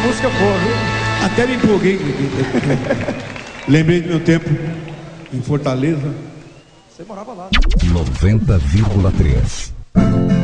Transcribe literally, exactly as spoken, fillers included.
música boa, viu? Até me empolguei. Lembrei do meu tempo em Fortaleza. Você morava lá. noventa vírgula três